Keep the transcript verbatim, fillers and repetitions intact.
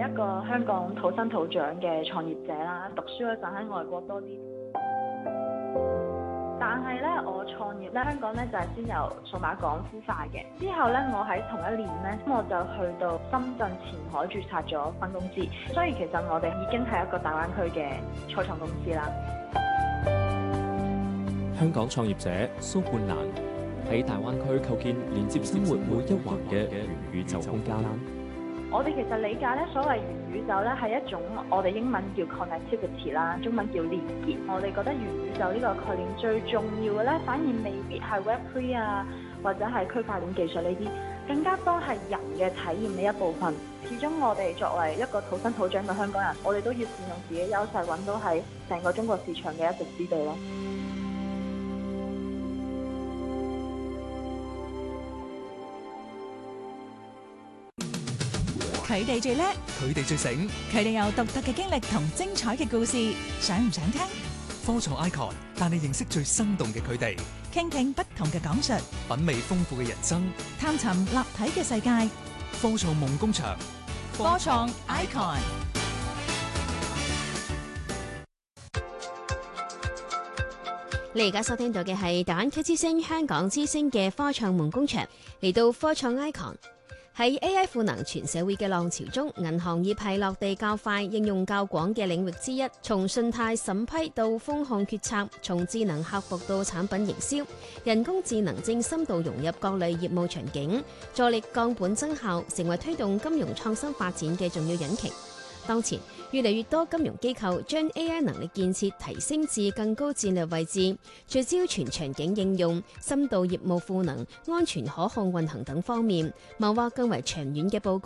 係一個香港土生土長嘅創業者啦，讀書嗰陣喺外國多啲。但係咧，我創業咧，香港咧就係先由數碼港孵化嘅。之後咧，我喺同一年咧，我就去到深圳前海註冊咗分公司。所以其實我哋已經係一個大灣區嘅初創公司啦。 香港創業者蘇冠蘭喺大灣區構建連接生活每一環嘅元宇宙空間。 我哋其實理解咧，所謂元宇宙咧係一種我哋英文叫 connectivity 啦，中文叫連結。我哋覺得元宇宙呢個概念最重要嘅咧，反而未必係 Web 三 啊，或者係區塊鏈技術呢啲，更加多係人嘅體驗呢一部分。始終我哋作為一個土生土長嘅香港人，我哋都要善用自己優勢，揾到喺成個中國市場嘅一席之地咯。 佢哋最叻， 佢哋最醒， 佢哋有獨特嘅經歷同精彩嘅故事，想唔想聽？ 科創 icon 帶你認識最生動嘅佢哋， 傾聽不同嘅講述， 品味豐富嘅人生， 探尋立體嘅世界。 科創夢工場， 科創 icon。 你而家收聽到嘅係大灣區之聲、香港之聲嘅科創夢工場，嚟到科創 icon。喺 A I 賦能全社會嘅浪潮中，銀行業係落地較快、應用較廣嘅領域之一。從信貸審批到風控決策，從智能客服到產品營銷，人工智能正深度融入各類業務場景，助力降本增效，成為推動金融創新發展嘅重要引擎。當前越嚟越多金融機構將 A I 能力建設提升至更高戰略位置，聚焦全場景應用、深度業務賦能、安全可控運行等方面，謀劃更為長遠嘅佈局。